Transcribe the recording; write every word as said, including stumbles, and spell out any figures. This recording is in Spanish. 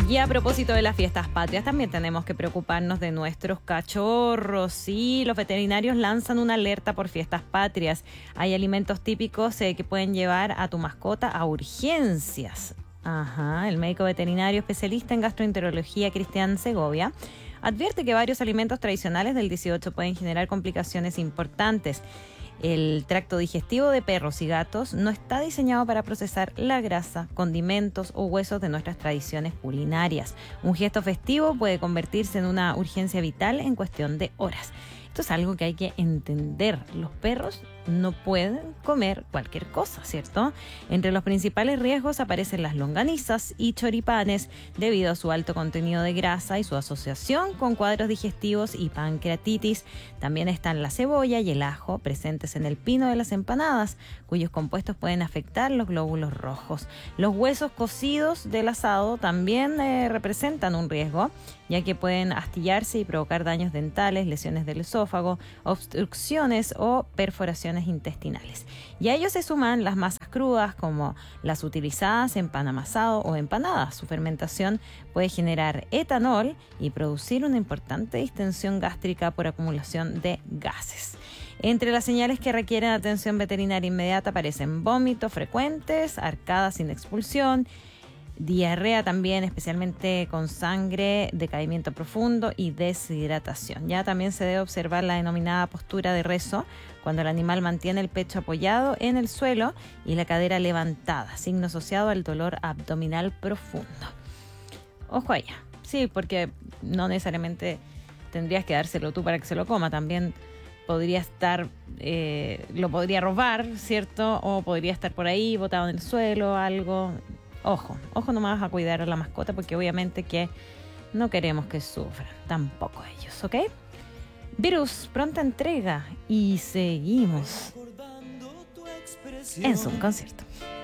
Y a propósito de las fiestas patrias, también tenemos que preocuparnos de nuestros cachorros. Sí, los veterinarios lanzan una alerta por fiestas patrias. Hay alimentos típicos eh, que pueden llevar a tu mascota a urgencias. Ajá, el médico veterinario especialista en gastroenterología Cristian Segovia advierte que varios alimentos tradicionales del dieciocho pueden generar complicaciones importantes. El tracto digestivo de perros y gatos no está diseñado para procesar la grasa, condimentos o huesos de nuestras tradiciones culinarias. Un gesto festivo puede convertirse en una urgencia vital en cuestión de horas. Esto es algo que hay que entender. Los perros no pueden comer cualquier cosa, ¿cierto? Entre los principales riesgos aparecen las longanizas y choripanes debido a su alto contenido de grasa y su asociación con cuadros digestivos y pancreatitis. También están la cebolla y el ajo presentes en el pino de las empanadas, cuyos compuestos pueden afectar los glóbulos rojos. Los huesos cocidos del asado también eh, representan un riesgo, ya que pueden astillarse y provocar daños dentales, lesiones del esófago, obstrucciones o perforaciones intestinales. Y a ellos se suman las masas crudas como las utilizadas en pan amasado o empanadas. Su fermentación puede generar etanol y producir una importante distensión gástrica por acumulación de gases. Entre las señales que requieren atención veterinaria inmediata aparecen vómitos frecuentes, arcadas sin expulsión, diarrea también, especialmente con sangre, decaimiento profundo y deshidratación. Ya también se debe observar la denominada postura de rezo, cuando el animal mantiene el pecho apoyado en el suelo y la cadera levantada, signo asociado al dolor abdominal profundo. Ojo allá, sí, porque no necesariamente tendrías que dárselo tú para que se lo coma, también podría estar, eh, lo podría robar, ¿cierto? O podría estar por ahí botado en el suelo, algo. Ojo, ojo nomás a cuidar a la mascota, porque obviamente que no queremos que sufran, tampoco ellos, ¿ok? Virus, pronta entrega y seguimos en Zoom Concierto.